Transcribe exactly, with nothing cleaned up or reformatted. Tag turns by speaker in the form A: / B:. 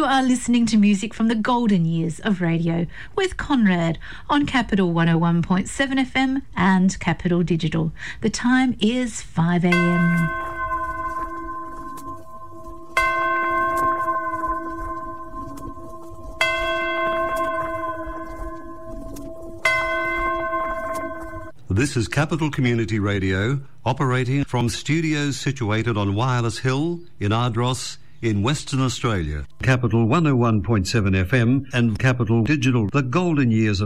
A: You are listening to music from the golden years of radio with Conrad on Capital one oh one point seven F M and Capital Digital. The time is five a m.
B: This is Capital Community Radio, operating from studios situated on Wireless Hill in Ardross in Western Australia. Capital one oh one point seven F M and Capital Digital, the golden years of